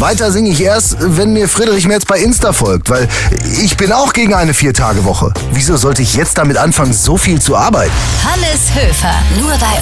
Weiter singe ich erst, wenn mir Friedrich Merz bei Insta folgt, weil ich bin auch gegen eine 4-Tage-Woche. Wieso sollte ich jetzt damit anfangen, so viel zu arbeiten? Hannes Höfer, nur bei